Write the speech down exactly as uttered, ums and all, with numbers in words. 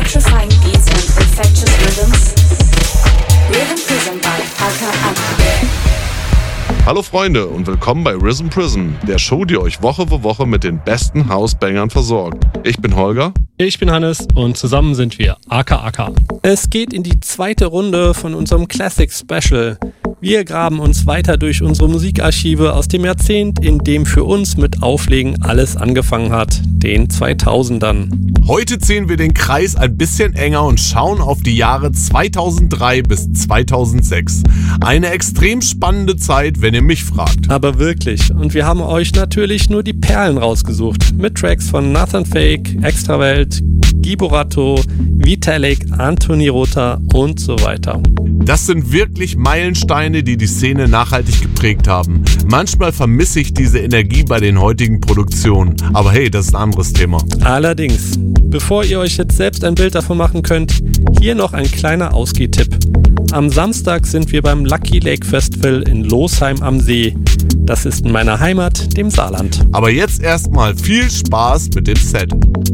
electrifying beats and infectious rhythms. Rhythm Prism by Aka Aka. Hallo Freunde und willkommen bei Rhythm Prism, der Show, die euch Woche für Woche mit den besten Housebangern versorgt. Ich bin Holger. Ich bin Hannes und zusammen sind wir Aka Aka. Es geht in die zweite Runde von unserem Classic Special. Wir graben uns weiter durch unsere Musikarchive aus dem Jahrzehnt, in dem für uns mit Auflegen alles angefangen hat, den zweitausendern. Heute ziehen wir den Kreis ein bisschen enger und schauen auf die Jahre zweitausenddrei bis zweitausendsechs. Eine extrem spannende Zeit, wenn ihr mich fragt. Aber wirklich. Und wir haben euch natürlich nur die Perlen rausgesucht. Mit Tracks von Nathan Fake, Extrawelt, Giborato, Vitalik, Anthony Rother und so weiter. Das sind wirklich Meilensteine, die die Szene nachhaltig geprägt haben. Manchmal vermisse ich diese Energie bei den heutigen Produktionen. Aber hey, das ist ein anderes Thema. Allerdings, bevor ihr euch jetzt selbst ein Bild davon machen könnt, hier noch ein kleiner Ausgehtipp. Am Samstag sind wir beim Lucky Lake Festival in Losheim am See. Das ist in meiner Heimat, dem Saarland. Aber jetzt erstmal viel Spaß mit dem Set.